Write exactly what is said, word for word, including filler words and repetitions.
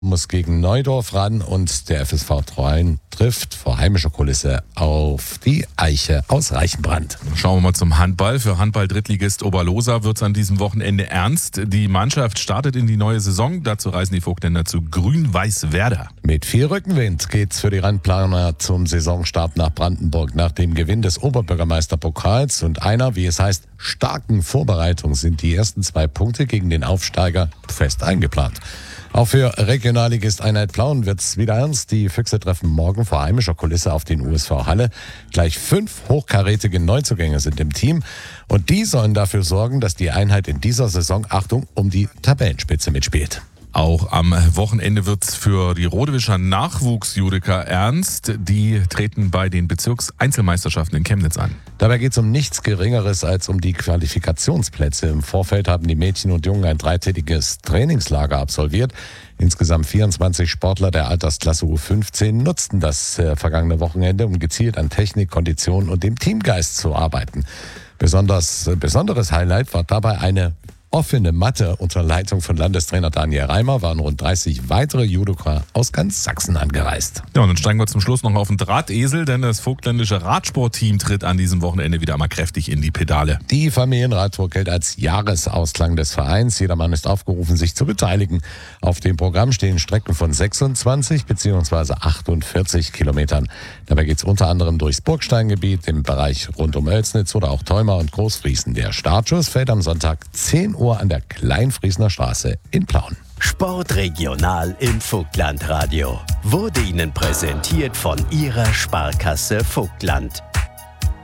muss gegen Neudorf ran und der F S V Treuen trifft vor heimischer Kulisse auf die Eiche aus Reichenbrand. Schauen wir mal zum Handball. Für Handball-Drittligist Oberlosa wird es an diesem Wochenende ernst. Die Mannschaft startet in die neue Saison. Dazu reisen die Vogtländer zu Grün-Weiß Werder. Mit viel Rückenwind geht's für die Randplaner zum Saisonstart nach Brandenburg. Nach dem Gewinn des Oberbürgermeisterpokals und einer, wie es heißt, starken Vorbereitung sind die ersten zwei Punkte gegen den Aufsteiger fest eingeplant. Auch für Regionalligist Einheit Plauen wird's wieder ernst. Die Füchse treffen morgen vor heimischer Kulisse auf den U S V Halle. Gleich fünf hochkarätige Neuzugänge sind im Team und die sollen dafür sorgen, dass die Einheit in dieser Saison, Achtung, um die Tabellenspitze mitspielt. Auch am Wochenende wird's für die Rodewischer Nachwuchsjudiker ernst. Die treten bei den Bezirkseinzelmeisterschaften in Chemnitz an. Dabei geht es um nichts Geringeres als um die Qualifikationsplätze. Im Vorfeld haben die Mädchen und Jungen ein dreitägiges Trainingslager absolviert. Insgesamt vierundzwanzig Sportler der Altersklasse U fünfzehn nutzten das äh, vergangene Wochenende, um gezielt an Technik, Kondition und dem Teamgeist zu arbeiten. Besonders äh, besonderes Highlight war dabei eine offene Matte unter Leitung von Landestrainer Daniel Reimer. Waren rund dreißig weitere Judoka aus ganz Sachsen angereist. Ja, und dann steigen wir zum Schluss noch auf den Drahtesel, denn das vogtländische Radsportteam tritt an diesem Wochenende wieder mal kräftig in die Pedale. Die Familienradtour gilt als Jahresausklang des Vereins. Jedermann ist aufgerufen, sich zu beteiligen. Auf dem Programm stehen Strecken von sechsundzwanzig bzw. achtundvierzig Kilometern. Dabei geht es unter anderem durchs Burgsteingebiet, im Bereich rund um Oelsnitz oder auch Theuma und Großfriesen. Der Startschuss fällt am Sonntag zehn Uhr an der Kleinfriesener Straße in Plauen. Sportregional im Vogtlandradio wurde Ihnen präsentiert von Ihrer Sparkasse Vogtland.